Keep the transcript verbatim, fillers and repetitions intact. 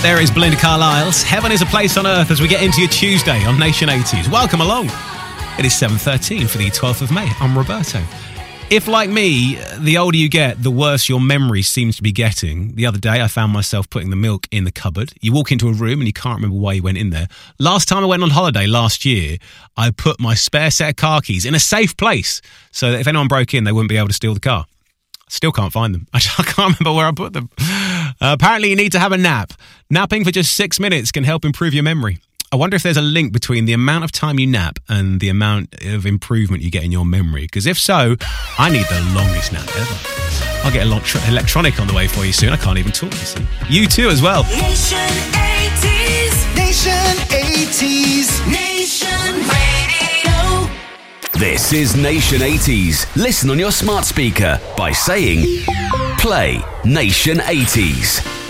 There is Belinda Carlisle's Heaven is a Place on Earth as we get into your Tuesday on Nation eighties. Welcome along. It is seven thirteen for the twelfth of May. I'm Roberto. If, like me, the older you get, the worse your memory seems to be getting. The other day, I found myself putting the milk in the cupboard. You walk into a room and you can't remember why you went in there. Last time I went on holiday, last year, I put my spare set of car keys in a safe place so that if anyone broke in, they wouldn't be able to steal the car. Still can't find them. I can't remember where I put them. Uh, apparently, you need to have a nap. Napping for just six minutes can help improve your memory. I wonder if there's a link between the amount of time you nap and the amount of improvement you get in your memory. Because if so, I need the longest nap ever. I'll get electro- electronic on the way for you soon. I can't even talk, you see. You too as well. Nation eighties. Nation eighties. Nation Radio. This is Nation eighties. Listen on your smart speaker by saying, play Nation eighties.